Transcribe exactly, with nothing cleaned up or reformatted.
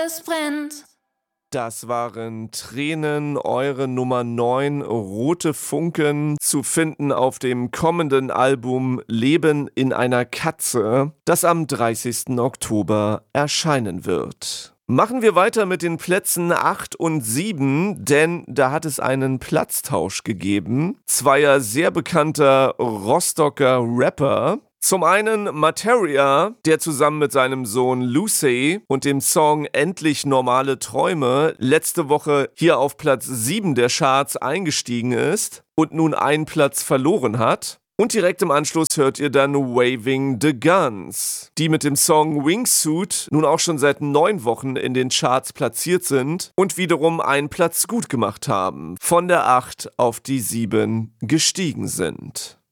alles brennt. Das waren Tränen, eure Nummer neun, Rote Funken, zu finden auf dem kommenden Album Leben in einer Katze, das am dreißigsten Oktober erscheinen wird. Machen wir weiter mit den Plätzen acht und sieben, denn da hat es einen Platztausch gegeben. Zweier sehr bekannter Rostocker Rapper. Zum einen Materia, der zusammen mit seinem Sohn Lucy und dem Song Endlich normale Träume letzte Woche hier auf Platz sieben der Charts eingestiegen ist und nun einen Platz verloren hat. Und direkt im Anschluss hört ihr dann Waving the Guns, die mit dem Song Wingsuit nun auch schon seit neun Wochen in den Charts platziert sind und wiederum einen Platz gut gemacht haben, von der acht auf die sieben gestiegen sind.